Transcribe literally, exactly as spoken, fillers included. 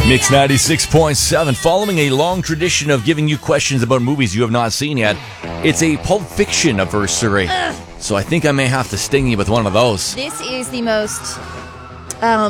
Mix ninety-six point seven. Following a long tradition of giving you questions about movies you have not seen yet, it's a Pulp Fiction anniversary. So I think I may have to sting you with one of those. This is the most um,